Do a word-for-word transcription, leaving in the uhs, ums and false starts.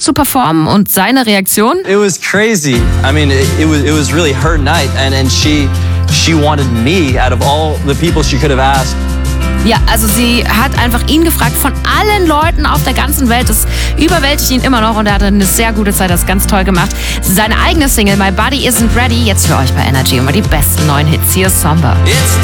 zu performen und seine Reaktion? It was crazy. I mean, it, it was it was really her night, and and she she wanted me out of all the people she could have asked. Ja, also sie hat einfach ihn gefragt von allen Leuten auf der ganzen Welt. Das überwältigt ihn immer noch und er hatte eine sehr gute Zeit, das ganz toll gemacht. Seine eigene Single My Body Isn't Ready, jetzt für euch bei Energy immer die besten neuen Hits. Hier ist Somber. It's